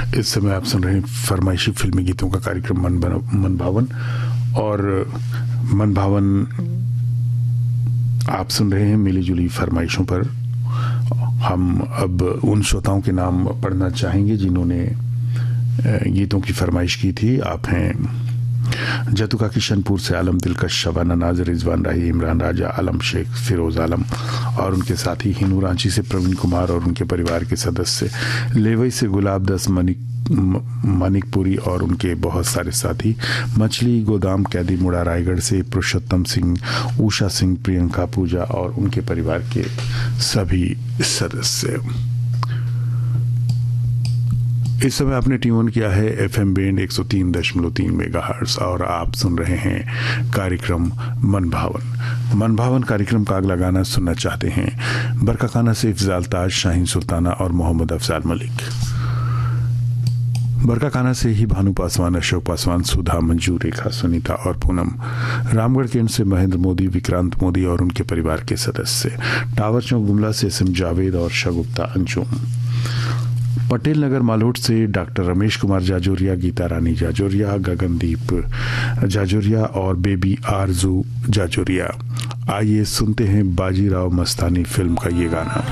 इस समय आप सुन रहे हैं फरमाइशी फिल्मी गीतों का कार्यक्रम मन भावन। और मन भावन आप सुन रहे हैं मिली जुली फरमाइशों पर। हम अब उन श्रोताओं के नाम पढ़ना चाहेंगे जिन्होंने गीतों की फरमाइश की थी। आप हैं जतुका किशनपुर से आलम दिलकश, शबाना नाज़, रिजवान राही, इमरान राजा, आलम शेख, फिरोज आलम और उनके साथी, हिनू रांची से प्रवीण कुमार और उनके परिवार के सदस्य, लेवई से गुलाब दस, मानिकपुरी और उनके बहुत सारे साथी, मछली गोदाम कैदी मुड़ा रायगढ़ से पुरुषोत्तम सिंह, उषा सिंह, प्रियंका, पूजा और उनके परिवार के सभी सदस्य। इस समय आपने ट्यून किया है FM बैंड 103.3 मेगाहर्ट्ज़ और आप सुन रहे हैं कार्यक्रम मन भावन। मन भावन कार्यक्रम का अगला गाना सुनना चाहते हैं बरका खाना से इफ़ज़ाल ताज, शाहीन सुल्ताना और मोहम्मद अफजाल मलिक। बरका खाना से ही भानु पासवान, अशोक पासवान, सुधा, मंजू, रेखा, सुनीता और पूनम। रामगढ़ केंद्र से महेंद्र मोदी, विक्रांत मोदी और उनके परिवार के सदस्य। टावर चौक गुमला से SM जावेद और शगुप्ता अंजुम। पटेल नगर मालोट से डॉक्टर रमेश कुमार जाजोरिया, गीता रानी जाजोरिया, गगनदीप जाजोरिया और बेबी आरजू जाजोरिया। आइए सुनते हैं बाजीराव मस्तानी फिल्म का ये गाना।